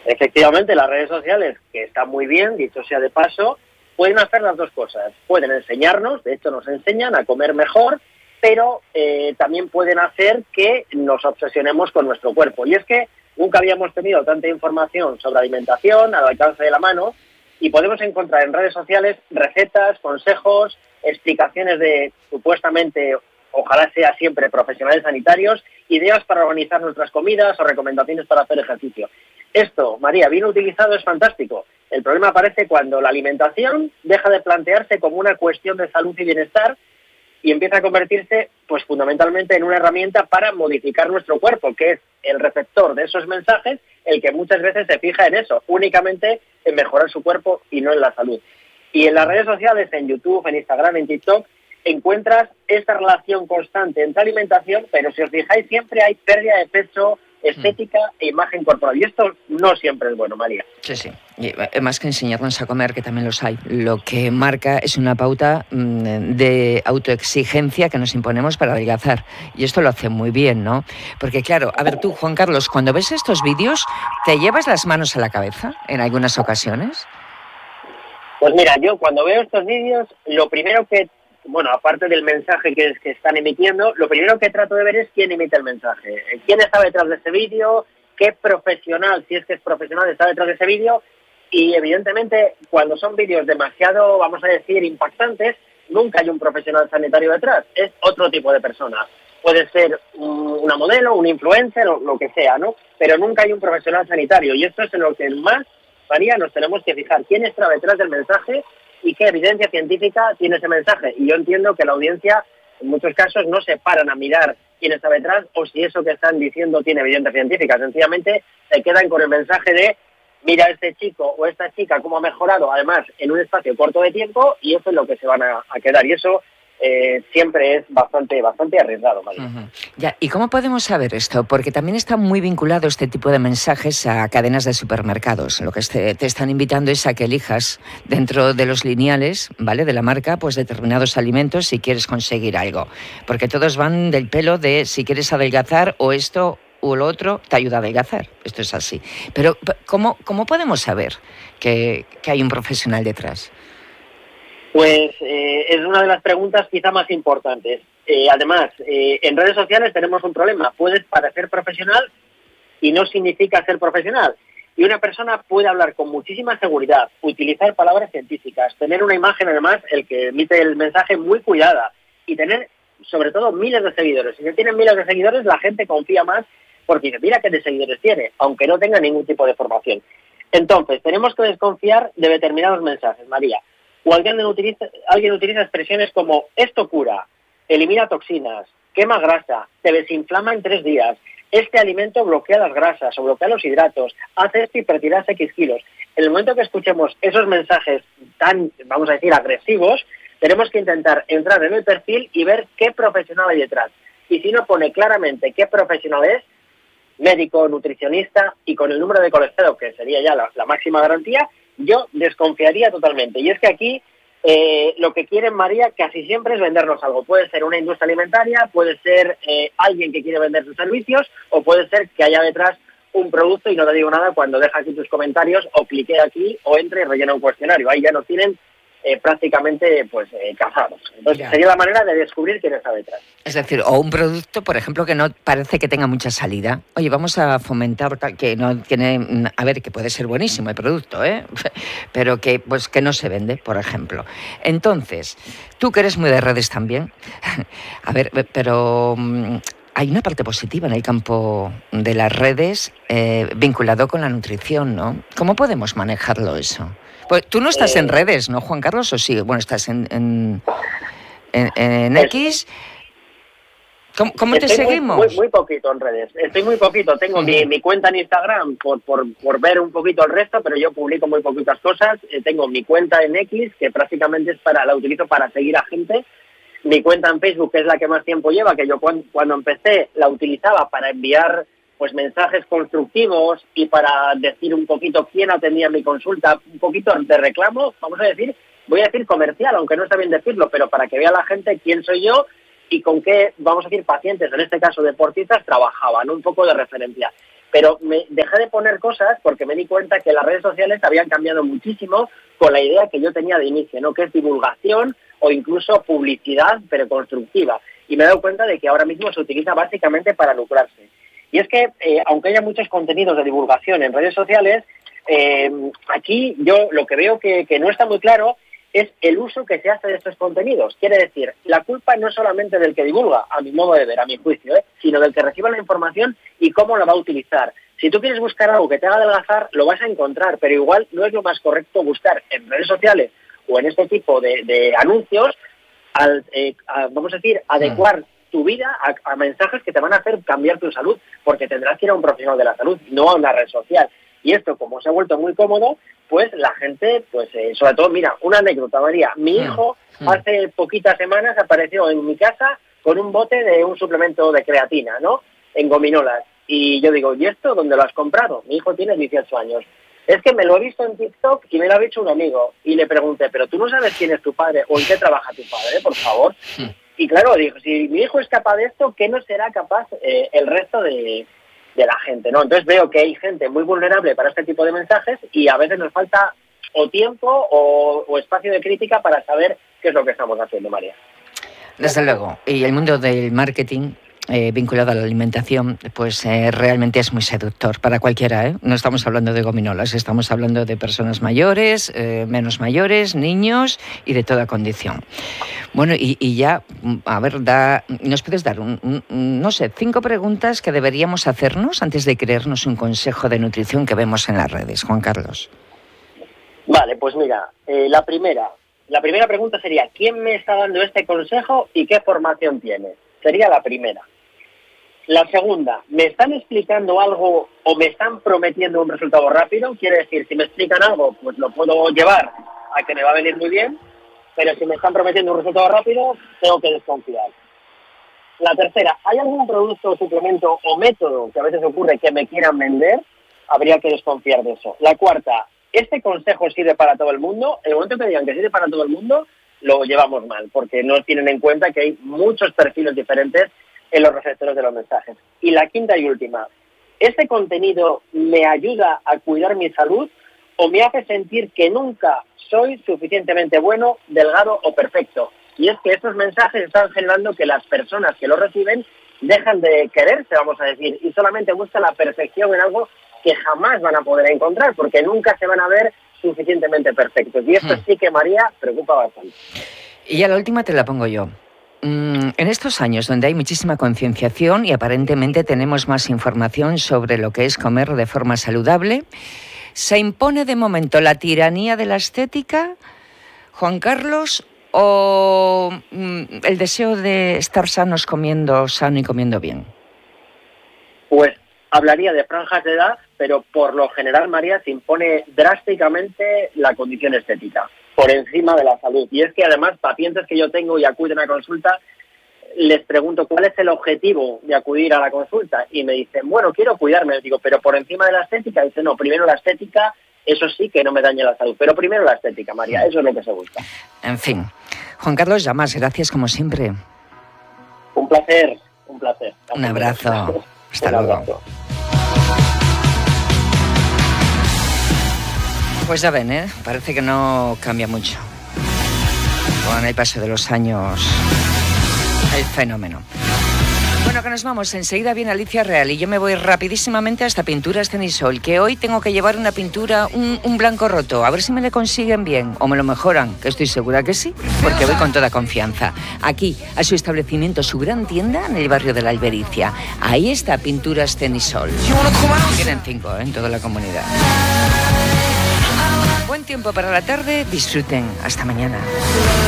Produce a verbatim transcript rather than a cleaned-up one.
Efectivamente, las redes sociales, que están muy bien, dicho sea de paso, pueden hacer las dos cosas. Pueden enseñarnos, de hecho nos enseñan a comer mejor, pero eh, también pueden hacer que nos obsesionemos con nuestro cuerpo. Y es que nunca habíamos tenido tanta información sobre alimentación al alcance de la mano y podemos encontrar en redes sociales recetas, consejos, explicaciones de supuestamente, ojalá sea siempre profesionales sanitarios, ideas para organizar nuestras comidas o recomendaciones para hacer ejercicio. Esto, María, bien utilizado es fantástico. El problema aparece cuando la alimentación deja de plantearse como una cuestión de salud y bienestar y empieza a convertirse, pues fundamentalmente, en una herramienta para modificar nuestro cuerpo, que es el receptor de esos mensajes, el que muchas veces se fija en eso, únicamente en mejorar su cuerpo y no en la salud. Y en las redes sociales, en YouTube, en Instagram, en TikTok, encuentras esta relación constante entre alimentación, pero si os fijáis siempre hay pérdida de peso, estética e imagen corporal. Y esto no siempre es bueno, María. Sí, sí. Y más que enseñarnos a comer, que también los hay, lo que marca es una pauta de autoexigencia que nos imponemos para adelgazar. Y esto lo hace muy bien, ¿no? Porque claro, a ver tú, Juan Carlos, cuando ves estos vídeos, ¿te llevas las manos a la cabeza en algunas ocasiones? Pues mira, yo cuando veo estos vídeos, lo primero que bueno, aparte del mensaje que, que están emitiendo, lo primero que trato de ver es quién emite el mensaje, quién está detrás de ese vídeo, qué profesional, si es que es profesional, está detrás de ese vídeo, y evidentemente cuando son vídeos demasiado, vamos a decir, impactantes, nunca hay un profesional sanitario detrás, es otro tipo de persona. Puede ser un, una modelo, un influencer o lo que sea, ¿no? Pero nunca hay un profesional sanitario, y esto es en lo que más, María, nos tenemos que fijar, quién está detrás del mensaje y qué evidencia científica tiene ese mensaje. Y yo entiendo que la audiencia, en muchos casos, no se paran a mirar quién está detrás o si eso que están diciendo tiene evidencia científica. Sencillamente se quedan con el mensaje de mira a este chico o esta chica cómo ha mejorado, además, en un espacio corto de tiempo, y eso es lo que se van a, a quedar. Y eso eh, siempre es bastante bastante arriesgado, ¿vale? Uh-huh. Ya, ¿y cómo podemos saber esto? Porque también está muy vinculado este tipo de mensajes a cadenas de supermercados. Lo que te, te están invitando es a que elijas dentro de los lineales, ¿vale?, de la marca, pues determinados alimentos si quieres conseguir algo. Porque todos van del pelo de si quieres adelgazar o esto o lo otro te ayuda a adelgazar. Esto es así. Pero ¿cómo, cómo podemos saber que, que hay un profesional detrás? Pues eh, es una de las preguntas quizá más importantes. Eh, además, eh, en redes sociales tenemos un problema. Puedes parecer profesional y no significa ser profesional. Y una persona puede hablar con muchísima seguridad, utilizar palabras científicas, tener una imagen, además, el que emite el mensaje muy cuidada y tener, sobre todo, miles de seguidores. Si se tienen miles de seguidores, la gente confía más porque dice, mira qué de seguidores tiene, aunque no tenga ningún tipo de formación. Entonces, tenemos que desconfiar de determinados mensajes, María. O alguien utiliza, alguien utiliza expresiones como esto cura, elimina toxinas, quema grasa, te desinflama en tres días, este alimento bloquea las grasas o bloquea los hidratos, hace esto y perderás X kilos. En el momento que escuchemos esos mensajes tan, vamos a decir, agresivos, tenemos que intentar entrar en el perfil y ver qué profesional hay detrás. Y si no pone claramente qué profesional es, médico, nutricionista, y con el número de colesterol, que sería ya la, la máxima garantía, yo desconfiaría totalmente. Y es que aquí eh, lo que quieren, María, casi siempre es vendernos algo. Puede ser una industria alimentaria, puede ser eh, alguien que quiere vender sus servicios, o puede ser que haya detrás un producto, y no te digo nada cuando deja aquí tus comentarios, o clique aquí, o entre y rellena un cuestionario. Ahí ya nos tienen eh, prácticamente pues eh, cazados. Entonces ya. Sería la manera de descubrir quién está detrás. Es decir, o un producto, por ejemplo, que no parece que tenga mucha salida. Oye, vamos a fomentar que no tiene, a ver, que puede ser buenísimo el producto, ¿eh? Pero que pues que no se vende, por ejemplo. Entonces, tú que eres muy de redes también, a ver, pero hay una parte positiva en el campo de las redes eh, vinculado con la nutrición, ¿no? ¿Cómo podemos manejarlo eso? Pues tú no estás eh, en redes, ¿no, Juan Carlos? ¿O sí? Bueno, estás en, en, en, en X. ¿Cómo, cómo te seguimos? Muy, muy, muy poquito en redes. Estoy muy poquito. Tengo uh-huh. mi, mi cuenta en Instagram por, por, por ver un poquito el resto, pero yo publico muy poquitas cosas. Eh, tengo mi cuenta en X, que prácticamente es para la utilizo para seguir a gente. Mi cuenta en Facebook, que es la que más tiempo lleva, que yo cuando, cuando empecé la utilizaba para enviar pues mensajes constructivos y para decir un poquito quién atendía mi consulta, un poquito de reclamo, vamos a decir, voy a decir comercial, aunque no está bien decirlo, pero para que vea la gente quién soy yo y con qué, vamos a decir, pacientes, en este caso deportistas, trabajaban, un poco de referencia. Pero me dejé de poner cosas porque me di cuenta que las redes sociales habían cambiado muchísimo con la idea que yo tenía de inicio, ¿no? Que es divulgación o incluso publicidad, pero constructiva. Y me he dado cuenta de que ahora mismo se utiliza básicamente para lucrarse. Y es que, eh, aunque haya muchos contenidos de divulgación en redes sociales, eh, aquí yo lo que veo que, que no está muy claro es el uso que se hace de estos contenidos. Quiere decir, la culpa no es solamente del que divulga, a mi modo de ver, a mi juicio, ¿eh? sino del que recibe la información y cómo la va a utilizar. Si tú quieres buscar algo que te haga adelgazar, lo vas a encontrar, pero igual no es lo más correcto buscar en redes sociales o en este tipo de, de anuncios, al, eh, a, vamos a decir, adecuar tu vida a, a mensajes que te van a hacer cambiar tu salud, porque tendrás que ir a un profesional de la salud, no a una red social. Y esto, como se ha vuelto muy cómodo, pues la gente, pues eh, sobre todo, mira, una anécdota, María. Mi hijo mm. hace poquitas semanas apareció en mi casa con un bote de un suplemento de creatina, ¿no? En gominolas. Y yo digo, ¿y esto dónde lo has comprado? Mi hijo tiene dieciocho años. Es que me lo he visto en TikTok y me lo ha dicho un amigo. Y le pregunté, ¿pero tú no sabes quién es tu padre o en qué trabaja tu padre, por favor? Mm. Y claro, digo, si mi hijo es capaz de esto, ¿qué no será capaz eh, el resto de... de la gente, ¿no? Entonces veo que hay gente muy vulnerable para este tipo de mensajes y a veces nos falta o tiempo o, o espacio de crítica para saber qué es lo que estamos haciendo, María. Desde luego. Y el mundo del marketing eh, vinculado a la alimentación, pues eh, realmente es muy seductor para cualquiera, ¿eh? No estamos hablando de gominolas, estamos hablando de personas mayores, eh, menos mayores, niños y de toda condición. Bueno, y, y ya, a ver, da, ¿nos puedes dar, un, un, no sé, cinco preguntas que deberíamos hacernos antes de creernos un consejo de nutrición que vemos en las redes, Juan Carlos? Vale, pues mira, eh, la primera, la primera pregunta sería, ¿quién me está dando este consejo y qué formación tiene? Sería la primera. La segunda, ¿me están explicando algo o me están prometiendo un resultado rápido? Quiere decir, si me explican algo, pues lo puedo llevar a que me va a venir muy bien, pero si me están prometiendo un resultado rápido, tengo que desconfiar. La tercera, ¿hay algún producto, suplemento o método que a veces ocurre que me quieran vender? Habría que desconfiar de eso. La cuarta, ¿este consejo sirve para todo el mundo? En el momento que digan que sirve para todo el mundo, lo llevamos mal, porque no tienen en cuenta que hay muchos perfiles diferentes en los receptores de los mensajes. Y la quinta y última, ¿este contenido me ayuda a cuidar mi salud o me hace sentir que nunca soy suficientemente bueno, delgado o perfecto? Y es que estos mensajes están generando que las personas que los reciben dejan de quererse, vamos a decir, y solamente buscan la perfección en algo que jamás van a poder encontrar, porque nunca se van a ver suficientemente perfectos. Y esto sí que, María, preocupa bastante. Y ya la última te la pongo yo. En estos años donde hay muchísima concienciación y aparentemente tenemos más información sobre lo que es comer de forma saludable, ¿se impone de momento la tiranía de la estética, Juan Carlos, o el deseo de estar sanos comiendo sano y comiendo bien? Pues hablaría de franjas de edad, pero por lo general, María, se impone drásticamente la condición estética por encima de la salud. Y es que además pacientes que yo tengo y acuden a consulta, les pregunto cuál es el objetivo de acudir a la consulta y me dicen, bueno, quiero cuidarme. Les digo, pero por encima de la estética. Dicen, no, primero la estética, eso sí que no me dañe la salud, pero primero la estética, María, eso es lo que se busca. En fin, Juan Carlos Llamas, gracias como siempre. Un placer, un placer. Un abrazo. Hasta luego. Abrazo. Pues ya ven, ¿eh? Parece que no cambia mucho. Con el paso de los años, el fenómeno. Bueno, que nos vamos. Enseguida viene Alicia Real y yo me voy rapidísimamente hasta Pinturas Cenisol, que hoy tengo que llevar una pintura, un, un blanco roto. A ver si me le consiguen bien o me lo mejoran, que estoy segura que sí, porque voy con toda confianza. Aquí, a su establecimiento, su gran tienda en el barrio de la Albericia. Ahí está Pinturas Cenisol. Tienen cinco, ¿eh? En toda la comunidad. Buen tiempo para la tarde. Disfruten. Hasta mañana.